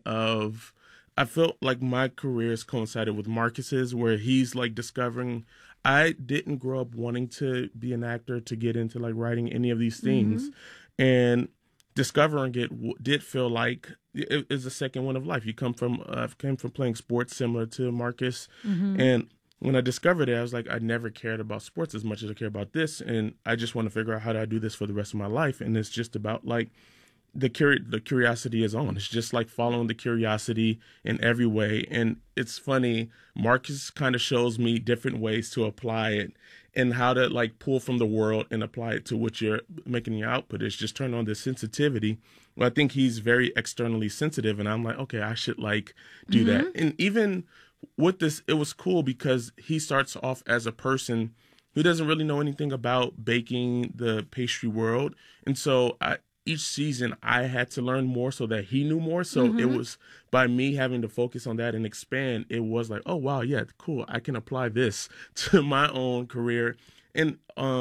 of, I felt like my career has coincided with Marcus's, where he's like discovering. I didn't grow up wanting to be an actor, to get into like writing any of these things, and discovering it did feel like it is a second one of life. You come from, I came from playing sports similar to Marcus, and when I discovered it, I was like, I never cared about sports as much as I care about this, and I just want to figure out how do I do this for the rest of my life. And it's just about like the curiosity is on. It's just like following the curiosity in every way. And it's funny, Marcus kind of shows me different ways to apply it and how to like pull from the world and apply it to what you're making your output is. Just turn on this sensitivity. Well, I think he's very externally sensitive, and I'm like, okay, I should like do that. And even with this, it was cool because he starts off as a person who doesn't really know anything about baking, the pastry world. And so each season I had to learn more so that he knew more. So it was by me having to focus on that and expand, it was like, oh, wow, yeah, cool. I can apply this to my own career. And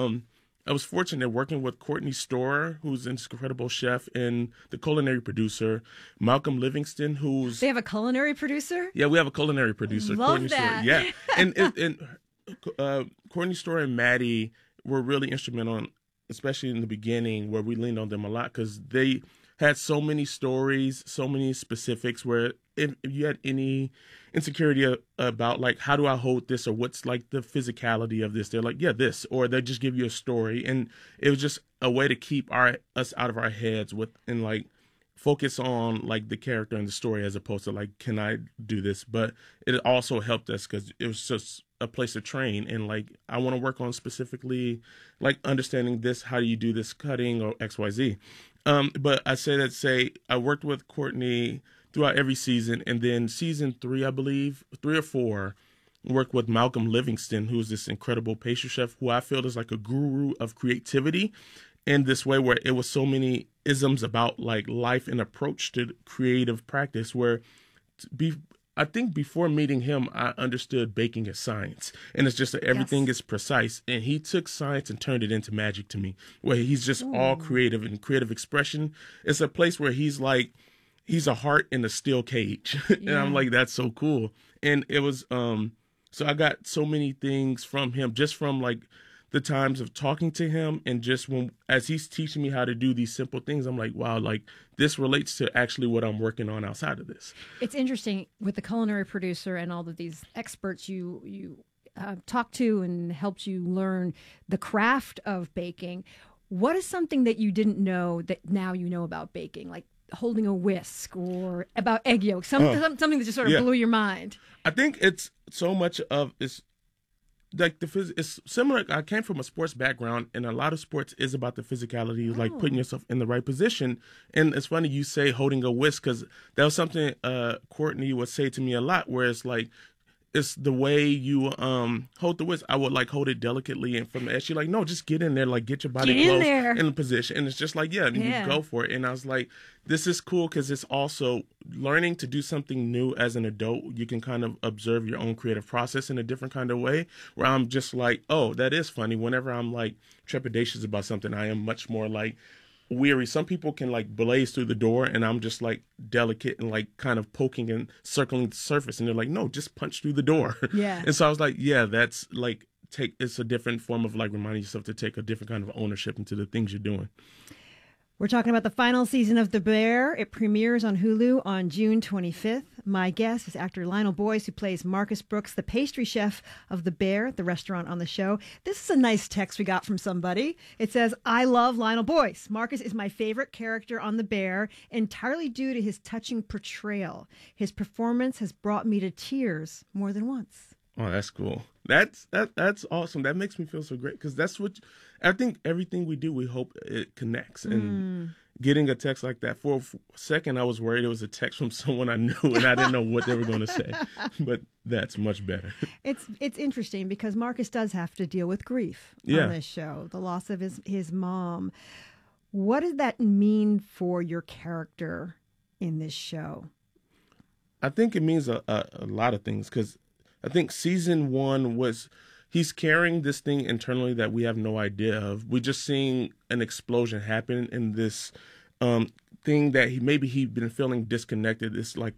I was fortunate working with Courtney Storer, who's an incredible chef, and the culinary producer, Malcolm Livingston, who's... They have a culinary producer? Yeah, we have a culinary producer. Love Courtney that. Storer. Yeah. And Courtney Storer and Maddie were really instrumental, especially in the beginning, where we leaned on them a lot because they had so many stories, so many specifics where if you had any insecurity about like, how do I hold this, or what's like the physicality of this, they're like, yeah, this, or they just give you a story. And it was just a way to keep us out of our heads and like focus on like the character and the story as opposed to like, can I do this? But it also helped us because it was just a place to train. And like, I want to work on specifically like understanding this, how do you do this cutting or XYZ. But I say I worked with Courtney throughout every season. And then season 3, I believe 3 or 4, worked with Malcolm Livingston, who's this incredible pastry chef who I feel is like a guru of creativity in this way, where it was so many isms about like life and approach to creative practice, where I think before meeting him, I understood baking as science. And it's just that everything is precise. And he took science and turned it into magic to me, where he's just all creative and creative expression. It's a place where he's like, he's a heart in a steel cage. And I'm like, that's so cool. And it was, so I got so many things from him, just from like the times of talking to him, and just as he's teaching me how to do these simple things, I'm like, wow, like this relates to actually what I'm working on outside of this. It's interesting with the culinary producer and all of these experts you talked to and helped you learn the craft of baking. What is something that you didn't know that now you know about baking, like holding a whisk or about egg yolks, something that just sort of blew your mind? I think it's so much of it's like it's similar. I came from a sports background, and a lot of sports is about the physicality, like putting yourself in the right position. And it's funny you say holding a whisk, because that was something Courtney would say to me a lot, where it's like, it's the way you hold the whisk. I would like hold it delicately, and from the edge, she's like, no, just get in there, like get your body close in position. And it's just like, you go for it. And I was like, this is cool, because it's also learning to do something new as an adult. You can kind of observe your own creative process in a different kind of way, where I'm just like, oh, that is funny. Whenever I'm like trepidatious about something, I am much more like weary. Some people can like blaze through the door, and I'm just like delicate and like kind of poking and circling the surface, and they're like, no, just punch through the door. And so I was like, yeah, that's like it's a different form of like reminding yourself to take a different kind of ownership into the things you're doing. We're talking about the final season of The Bear. It premieres on Hulu on June 25th. My guest is actor Lionel Boyce, who plays Marcus Brooks, the pastry chef of The Bear, the restaurant on the show. This is a nice text we got from somebody. It says, I love Lionel Boyce. Marcus is my favorite character on The Bear, entirely due to his touching portrayal. His performance has brought me to tears more than once. Oh, that's cool. That's awesome. That makes me feel so great, because that's what I think. Everything we do, we hope it connects. And getting a text like that, for a second, I was worried it was a text from someone I knew, and I didn't know what they were going to say. But that's much better. It's interesting because Marcus does have to deal with grief on this show, the loss of his mom. What does that mean for your character in this show? I think it means a lot of things, because I think season 1 was he's carrying this thing internally that we have no idea of. We're just seeing an explosion happen in this thing that he'd been feeling disconnected. It's like